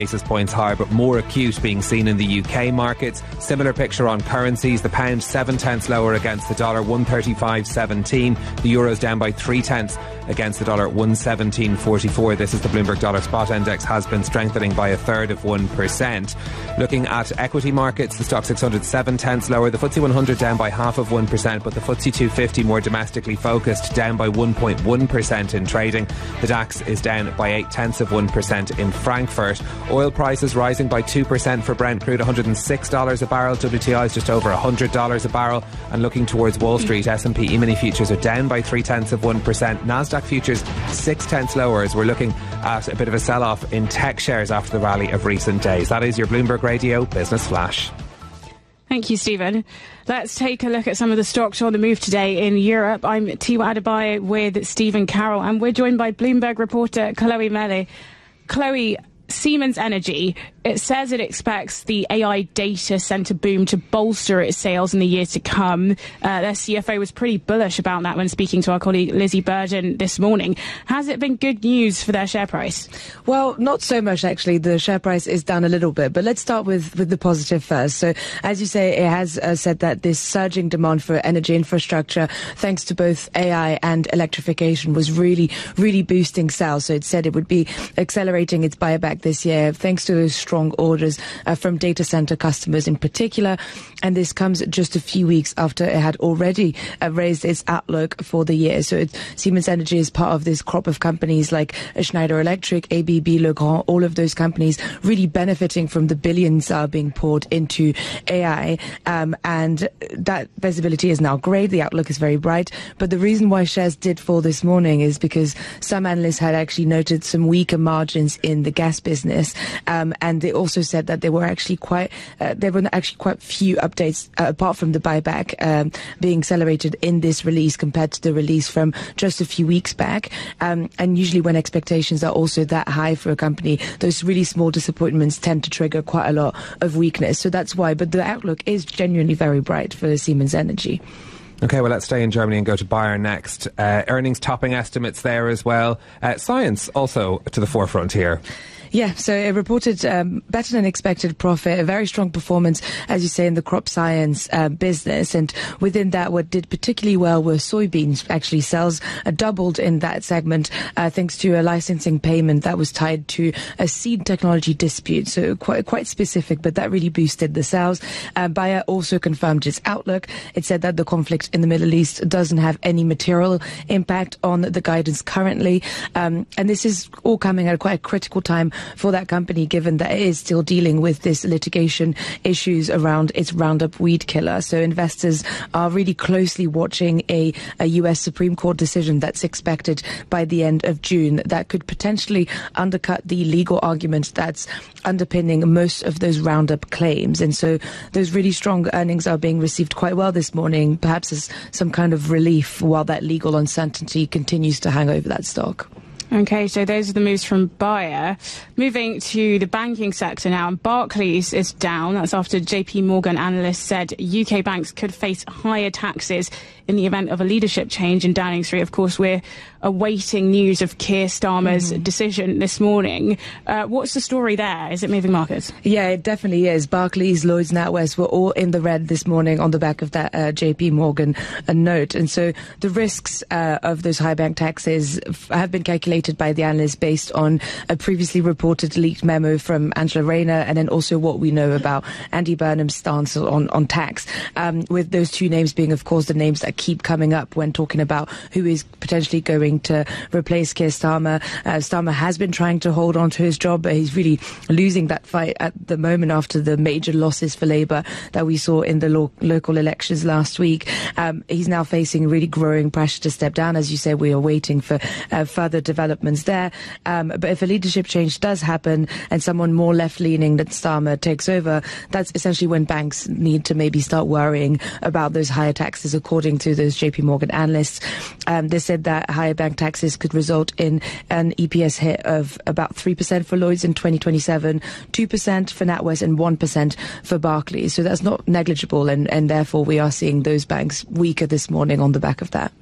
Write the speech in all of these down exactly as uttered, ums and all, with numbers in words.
basis points higher, but more acute being seen in the U K markets. Similar picture on currencies. The pound seven tenths lower against the dollar, one thirty-five seventeen. The euro's down by three tenths against the dollar, one seventeen forty-four. This is the Bloomberg Dollar Spot Index, has been strengthening by a third of one percent. Looking at equity markets, the Stock six hundred seven tenths lower, the F T S E one hundred down by half of one percent, but the F T S E two fifty, more domestically focused, down by one point one percent in trading. The DAX is down by eight tenths of one percent in Frankfurt. Oil prices rising by two percent for Brent crude, one hundred six dollars a barrel. W T I is just over one hundred dollars a barrel. And looking towards Wall Street, S and P E-mini futures are down by three tenths of one percent. Nasdaq futures six tenths lower, as we're looking at a bit of a sell-off in tech shares after the rally of recent days. That is your Bloomberg Radio Business Flash. Thank you, Stephen. Let's take a look at some of the stocks on the move today in Europe. I'm Tiwa Adebayo with Stephen Carroll, and we're joined by Bloomberg reporter Chloe Mele. Chloe, Siemens Energy, it says it expects the A I data center boom to bolster its sales in the years to come. Uh, their C F O was pretty bullish about that when speaking to our colleague Lizzie Burden this morning. Has it been good news for their share price? Well, not so much, actually. The share price is down a little bit, but let's start with, with the positive first. So, as you say, it has uh, said that this surging demand for energy infrastructure, thanks to both A I and electrification, was really, really boosting sales. So it said it would be accelerating its buyback this year, thanks to those strong orders uh, from data center customers in particular. And this comes just a few weeks after it had already uh, raised its outlook for the year. So it, Siemens Energy is part of this crop of companies like Schneider Electric, A B B, Legrand, all of those companies really benefiting from the billions uh, being poured into A I. Um, and that visibility is now great. The outlook is very bright. But the reason why shares did fall this morning is because some analysts had actually noted some weaker margins in the gas business. Um, and they also said that there were actually quite, uh, there were actually quite few updates uh, apart from the buyback um, being accelerated in this release compared to the release from just a few weeks back. Um, and usually when expectations are also that high for a company, those really small disappointments tend to trigger quite a lot of weakness. So that's why. But the outlook is genuinely very bright for Siemens Energy. OK, well, let's stay in Germany and go to Bayer next. Uh, earnings topping estimates there as well. Uh, science also to the forefront here. Yeah, so it reported um, better than expected profit, a very strong performance, as you say, in the crop science uh, business. And within that, what did particularly well were soybeans. Actually, sales uh, doubled in that segment uh, thanks to a licensing payment that was tied to a seed technology dispute. So quite quite specific, but that really boosted the sales. Uh, Bayer also confirmed its outlook. It said that the conflict in the Middle East doesn't have any material impact on the guidance currently. Um, and this is all coming at quite a critical time for that company, given that it is still dealing with this litigation issues around its Roundup weed killer. So investors are really closely watching a, a U S Supreme Court decision that's expected by the end of June that could potentially undercut the legal argument that's underpinning most of those Roundup claims. And so those really strong earnings are being received quite well this morning, perhaps as some kind of relief while that legal uncertainty continues to hang over that stock. OK, so those are the moves from Bayer. Moving to the banking sector now, and Barclays is down. That's after J P Morgan analysts said U K banks could face higher taxes in the event of a leadership change in Downing Street. Of course, we're awaiting news of Keir Starmer's mm-hmm. decision this morning. Uh, what's the story there? Is it moving markets? Yeah, it definitely is. Barclays, Lloyds, NatWest were all in the red this morning on the back of that uh, J P Morgan uh, note. And so the risks uh, of those high bank taxes f- have been calculated by the analysts based on a previously reported leaked memo from Angela Rayner, and then also what we know about Andy Burnham's stance on, on tax, um, with those two names being, of course, the names that keep coming up when talking about who is potentially going to replace Keir Starmer. Uh, Starmer has been trying to hold on to his job, but he's really losing that fight at the moment after the major losses for Labour that we saw in the lo- local elections last week. Um, he's now facing really growing pressure to step down. As you said, we are waiting for uh, further developments there. Um, but if a leadership change does happen and someone more left-leaning than Starmer takes over, that's essentially when banks need to maybe start worrying about those higher taxes, according to those J P Morgan analysts. Um, they said that higher bank taxes could result in an E P S hit of about three percent for Lloyds in twenty twenty-seven, two percent for NatWest and one percent for Barclays. So that's not negligible, and, and therefore we are seeing those banks weaker this morning on the back of that.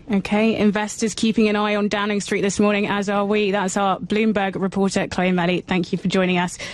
Okay, investors keeping an eye on Downing Street this morning, as are we. That's our Bloomberg reporter, Chloe Melly. Thank you for joining us.